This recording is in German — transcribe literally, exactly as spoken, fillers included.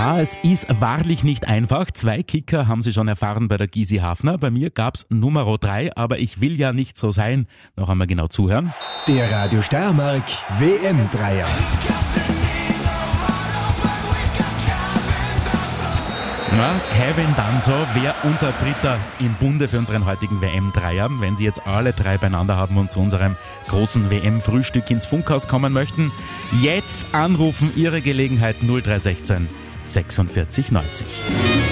Ja, es ist wahrlich nicht einfach. Zwei Kicker haben Sie schon erfahren bei der Gysi Hafner. Bei mir gab's Numero drei, aber ich will ja nicht so sein. Noch einmal genau zuhören. Der Radio Steiermark W M-Dreier. Ja, Kevin Danso wäre unser Dritter im Bunde für unseren heutigen W M-Dreier. Wenn Sie jetzt alle drei beieinander haben und zu unserem großen W M-Frühstück ins Funkhaus kommen möchten, jetzt anrufen, Ihre Gelegenheit null drei sechzehn sechsundvierzig neunzig.